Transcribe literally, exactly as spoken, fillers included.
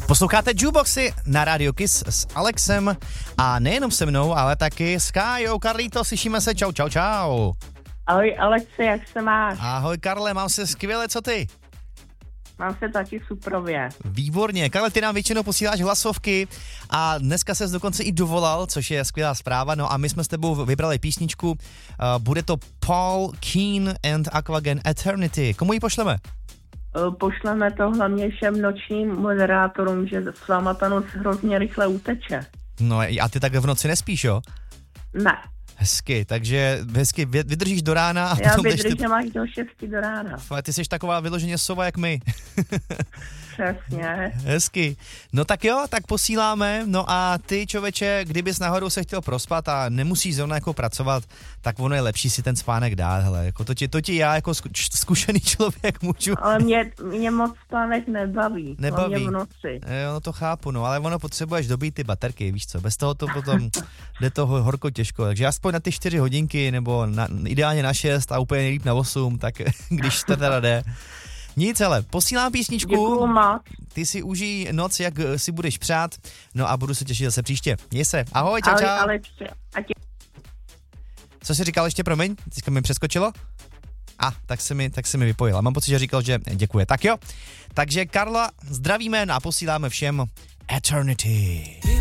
Posloucháte Jukeboxy na Radio Kiss s Alexem a nejenom se mnou, ale taky s Kájou. Karlíto, slyšíme se, čau, čau, čau. Ahoj Alexi, jak se máš? Ahoj Karle, mám se skvěle, co ty? Mám se taky suprově. Výborně, Karle, ty nám většinou posíláš hlasovky a dneska ses dokonce i dovolal, což je skvělá zpráva, no a my jsme s tebou vybrali písničku, uh, bude to Paul Keen and Aquagen Eternity. Komu ji pošleme? Pošleme to hlavně všem nočním moderátorům, že s váma ta noc hrozně rychle uteče. No a ty tak v noci nespíš, jo? Ne. Hezky, takže hezky vydržíš do rána. A Já potom vydržím ty... až do šesti do rána. Ty jsi taková vyloženě sova jak my. Přesně. Hezky. No tak jo, tak posíláme. No a ty, člověče, kdybys náhodou se chtěl prospat a nemusíš zrovna jako pracovat, tak ono je lepší si ten spánek dát. Hele, jako to, ti, to ti já jako zkušený člověk můžu. Ale mě, mě moc spánek nebaví. Nebaví. Hlavně v noci. Jo, no to chápu, no, ale ono potřebuješ dobít ty baterky, víš co, bez toho to potom jde to horko těžko, takže aspoň na ty čtyři hodinky, nebo na, ideálně na šest a úplně nejlíp na osm, tak když to teda jde. Nic, ale posílám písničku. Děkuju moc. Ty si užij noc, jak si budeš přát, no a budu se těšit zase příště. Měj se, ahoj, čau, čau. Ale, ale, tě... Co jsi říkal ještě, promiň, teďka mi přeskočilo? A, ah, tak se mi, tak se mi vypojila. Mám pocit, že říkal, že děkuje. Tak jo, takže Karla zdravíme a posíláme všem Eternity.